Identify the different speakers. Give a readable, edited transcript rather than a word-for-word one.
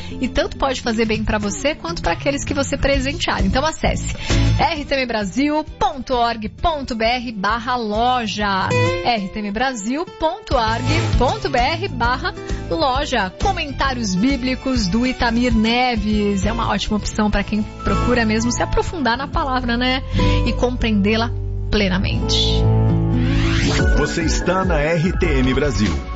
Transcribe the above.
Speaker 1: e tanto pode fazer bem para você quanto para aqueles que você presentear. Então acesse rtmbrasil.org.br/loja, rtmbrasil.org.br/loja. Comentários bíblicos do Itamir Neves é uma ótima opção para quem procura mesmo se aprofundar na palavra, né? E compreendê-la plenamente.
Speaker 2: Você está na RTM Brasil.